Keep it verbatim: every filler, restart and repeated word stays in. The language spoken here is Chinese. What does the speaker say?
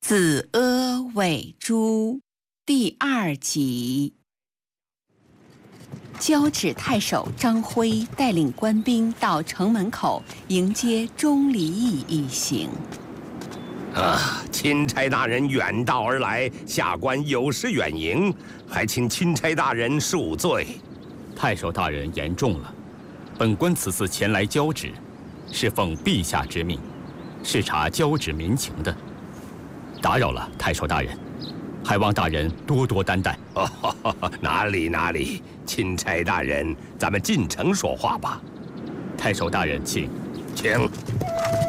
子阿尾诛第二集。交趾太守张辉带领官兵到城门口迎接钟离义一行。 啊，钦差大人远道而来，下官有失远迎，还请钦差大人恕罪。 太守大人言重了，本官此次前来交趾，是奉陛下之命，视察交趾民情的。打扰了太守大人，还望大人多多担待。 哦，哪里哪里，钦差大人，咱们进城说话吧。 太守大人，请， 请。